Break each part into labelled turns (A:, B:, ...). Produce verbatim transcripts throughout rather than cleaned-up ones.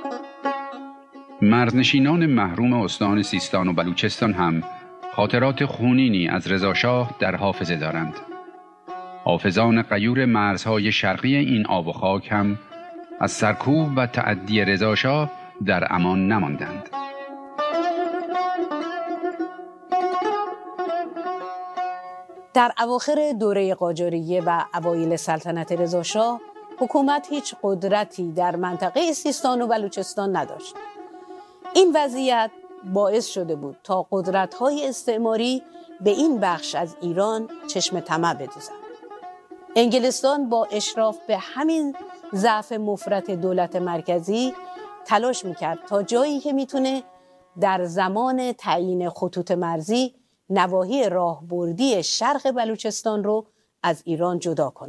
A: مرزنشینان محروم استان سیستان و بلوچستان هم خاطرات خونینی از رضاشاه در حافظه دارند. حافظان غیور مرزهای شرقی این آب و خاک هم از سرکوب و تعدی رضاشاه در امان نماندند.
B: در اواخر دوره قاجاریه و اوایل سلطنت رضاشاه حکومت هیچ قدرتی در منطقه سیستان و بلوچستان نداشت. این وضعیت باعث شده بود تا قدرت‌های استعماری به این بخش از ایران چشم طمع بدوزند. انگلستان با اشراف به همین ضعف مفرط دولت مرکزی تلاش میکرد تا جایی که میتونه در زمان تعیین خطوط مرزی نواحی راهبردی شرق بلوچستان رو از ایران جدا کنه.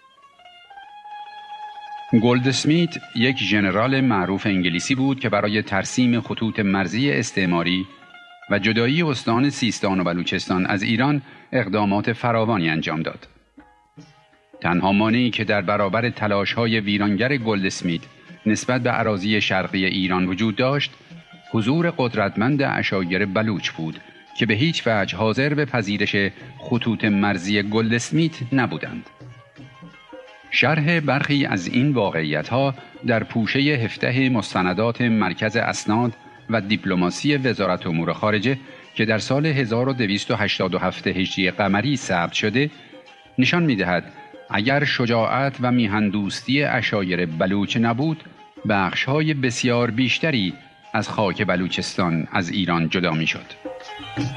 A: گلدسمیت یک ژنرال معروف انگلیسی بود که برای ترسیم خطوط مرزی استعماری و جدایی استان سیستان و بلوچستان از ایران اقدامات فراوانی انجام داد. تنها مانعی که در برابر تلاش‌های ویرانگر گلدسمیت نسبت به اراضی شرقی ایران وجود داشت، حضور قدرتمند عشایر بلوچ بود که به هیچ وجه حاضر به پذیرش خطوط مرزی گلدسمیت نبودند. شرح برخی از این واقعیت‌ها در پوشه هفده مستندات مرکز اسناد و دیپلماسی وزارت امور خارجه که در سال هزار و دویست و هشتاد و هفت هجری قمری ثبت شده نشان می‌دهد اگر شجاعت و میهن‌دوستی عشایر بلوچ نبود، بخش‌های بسیار بیشتری از خاک بلوچستان از ایران جدا می‌شد.